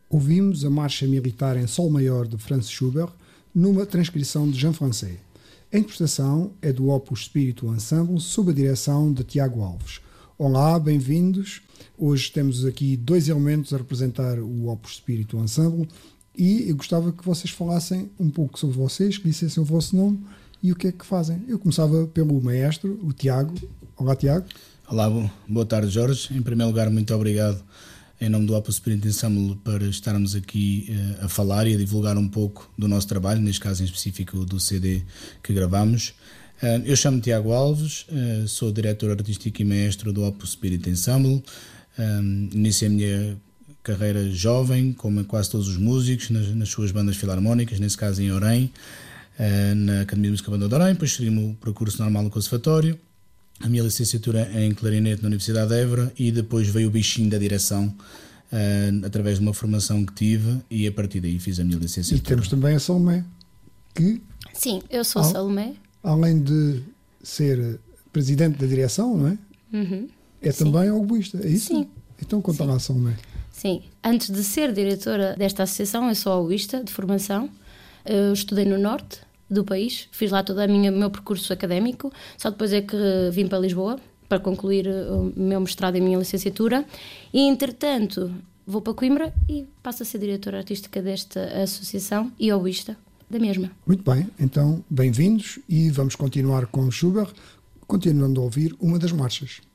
Ouvimos a marcha militar em Sol maior de Franz Schubert numa transcrição de Jean Francais. A interpretação é do Opus Spiritu Ensemble sob a direção de Tiago Alves. Olá, bem-vindos. Hoje temos aqui dois elementos a representar o Opus Spiritu Ensemble e eu gostava que vocês falassem um pouco sobre vocês, que dissessem o vosso nome e o que é que fazem. Eu começava pelo maestro, o Tiago. Olá, Tiago. Olá, boa tarde, Jorge. Em primeiro lugar, muito obrigado em nome do Opus Spiritu Ensemble para estarmos aqui a falar e a divulgar um pouco do nosso trabalho, neste caso em específico do CD que gravamos. Eu chamo-me Tiago Alves, sou diretor artístico e maestro do Opus Spiritu Ensemble. Iniciei a minha carreira jovem, como quase todos os músicos, nas suas bandas filarmónicas, nesse caso em Orém, na Academia de Música Banda de Orém, depois segui o percurso normal no Conservatório, a minha licenciatura em clarinete na Universidade de Évora e depois veio o bichinho da direção através de uma formação que tive e a partir daí fiz a minha licenciatura. E temos também a Salomé, que... Sim, eu sou Salomé. Além de ser presidente da direção, não é? Uhum. É também oboísta, é isso? Sim. Então conta lá, Salomé. Sim, antes de ser diretora desta associação, eu sou oboísta de formação. Eu estudei no norte do país, fiz lá todo o meu percurso académico, só depois é que vim para Lisboa para concluir o meu mestrado e a minha licenciatura e, entretanto, vou para Coimbra e passo a ser diretora artística desta associação e oboísta da mesma. Muito bem, então bem-vindos e vamos continuar com Schubert, continuando a ouvir uma das marchas.